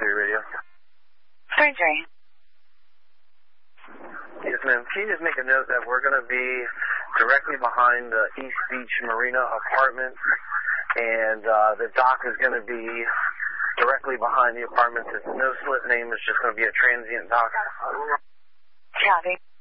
Radio. 33. Yes, ma'am. Can you just make a note that we're going to be directly behind the East Beach Marina apartments, and the dock is going to be directly behind the apartments. It's no slip name. It's just going to be a transient dock. Copy.